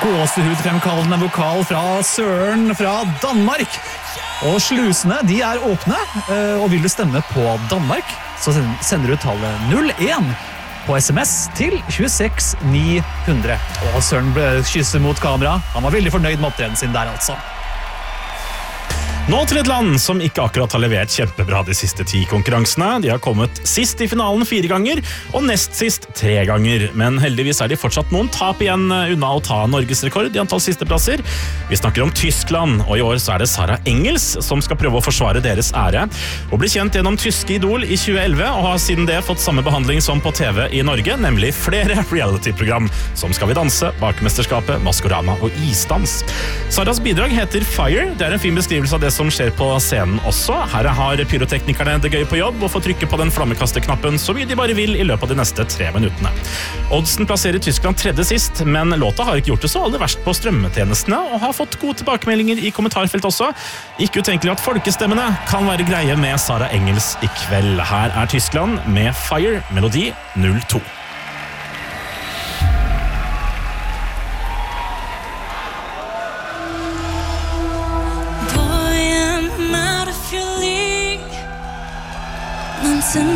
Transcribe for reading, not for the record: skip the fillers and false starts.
gåsehudfremkallende vokal fra Søren fra Danmark. Og slusene, de åpne, og vil du stemme på Danmark, så sender du tallet 01 på SMS til 26900. Og Søren kysser mot kamera. Han var veldig fornøyd med opptreden sin der, altså. Nå til et land som ikke akkurat har levert kjempebra de siste 10 konkurransene. De har kommet sist i finalen 4 ganger, og nest sist 3 ganger. Men heldigvis de fortsatt noen tap igjen unna å ta Norges rekord i antall sisteplasser. Vi snakker om Tyskland, og i år så det Sara Engels som skal prøve å forsvare deres ære. Hun ble kjent gjennom Tyske Idol i 2011, og har siden det fått samme behandling som på TV i Norge, nemlig flere reality-program, som Skal vi danse, Bakemesterskapet, Maskorama og Isdans. Saras bidrag heter Fire. Det en fin beskrivelse av det som skjer på scenen også. Her har pyroteknikerne det gøy på jobb og får trykke på den flammekasterknappen så mye de bare vil i løpet av de neste 3 minuttene. Oddsen plasserer Tyskland 3. sist, men låta har ikke gjort det så aller verst på strømmetjenestene og har fått gode tilbakemeldinger i kommentarfelt også. Ikke utenkelig at folkestemmene kan være greie med Sara Engels i kveld. Her Tyskland med Fire, melodi 02.